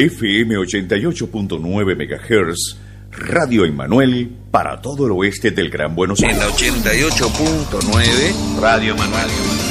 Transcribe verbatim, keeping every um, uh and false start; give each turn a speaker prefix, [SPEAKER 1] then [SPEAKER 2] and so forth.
[SPEAKER 1] F M ochenta y ocho punto nueve megahertz, Radio Emmanuel para todo el oeste del Gran Buenos Aires.
[SPEAKER 2] En la ochenta y ocho punto nueve, Radio Emmanuel.